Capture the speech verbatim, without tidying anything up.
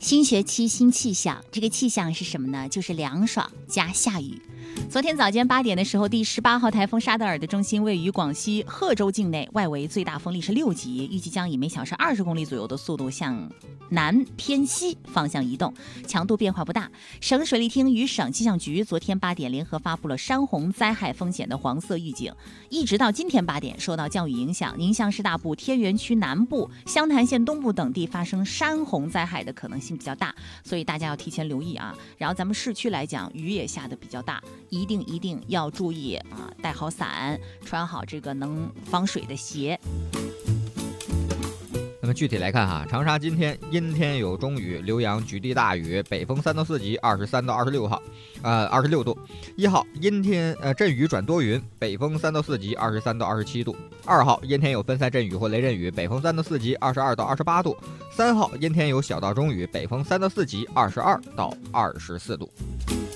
新学期新气象，这个气象是什么呢？就是凉爽加下雨。昨天早间八点的时候，第十八号台风沙德尔的中心位于广西贺州境内，外围最大风力是六级，预计将以每小时二十公里左右的速度向南偏西方向移动，强度变化不大。省水利厅与省气象局昨天八点联合发布了山洪灾害风险的黄色预警，一直到今天八点，受到降雨影响，宁乡市大部、天元区南部、湘潭县东部等地发生山洪灾害的可能性比较大，所以大家要提前留意啊。然后咱们市区来讲，雨也下的比较大，一定一定要注意啊，带好伞，穿好这个能防水的鞋。 那么具体来看哈，长沙今天阴天有中雨，浏阳局地大雨，北风三到四级，二十三到二十六号，呃，二十六度。一号阴天，呃，阵雨转多云，北风三到四级，二十三到二十七度。二号阴天有分散阵雨或雷阵雨，北风三到四级，二十二到二十八度。三号阴天有小到中雨，北风三到四级，二十二到二十四度。